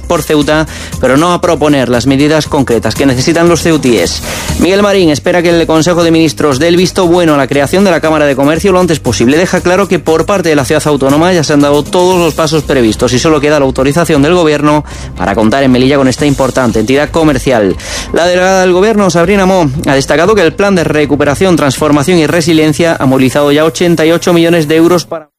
por Ceuta, pero no a proponer las medidas concretas que necesitan los ceutíes. Miguel Marín espera que el Consejo de Ministros dé el visto bueno a la creación de la Cámara de Comercio lo antes posible. Deja claro que por parte de la ciudad autónoma ya se han dado todos los pasos previstos y solo queda la autorización del Gobierno para contar en Melilla con esta importante entidad comercial. La delegada del Gobierno, Sabrina Mo, ha destacado que el plan de recuperación, transformación y resiliencia ha movilizado ya 88 millones de euros para...